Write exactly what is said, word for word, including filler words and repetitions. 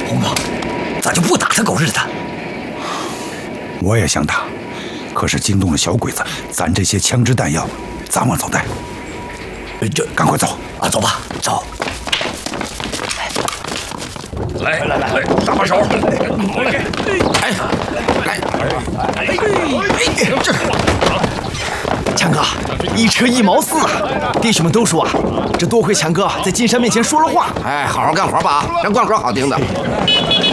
红哥，咋就不打他狗日的？ 我也想打，可是惊动了小鬼子，咱这些枪支弹药咋往走带？这赶快走啊，走吧，走。 来来来来，搭把手！来， 哎，来，哎，这，强哥，一车一毛四啊！弟兄们都说啊，这多亏强哥在金山面前说了话。 哎，好好干活吧啊，让贯口好听的。